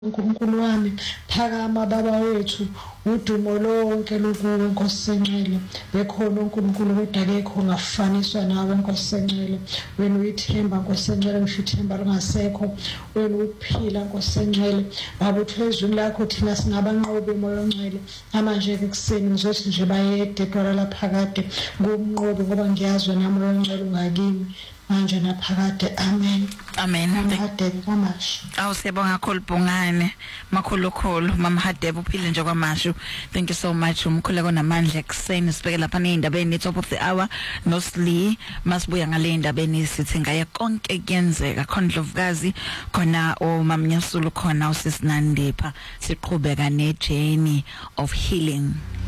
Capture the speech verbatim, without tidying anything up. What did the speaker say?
uNkulunkulu wami phakama baba wethu udumo lonke lukuwe Nkosi Senqele bekhona uNkulunkulu kodwa akekho ngafaniswa nawe Nkosi Senqele wena uyithemba Nkosi Senqele ngisho ithemba lingasekho wena uphila Nkosi Senqele baba uthezweni lakho thina singabanqobi moya ongcwele manje ke kuseni ngizothi nje bayede edwala laphakade ngomnqobi ngoba ngiyazwa nami moya ongcwele ungakimi manje naphakade amen amen Hadebe kwamashu awusiyabonga kakhulu Bongane makhulu khulu mama Hadebe uphile nje kwamashu thank you so much umkhuleko namandla ekseni sibeke lapha neindabeni top of the hour nosli masibuya ngale indabeni sithi ngaye konke kuyenzeka khondlovukazi khona omamnyasulu khona usisinandipha siqhubeka ne journey of healing.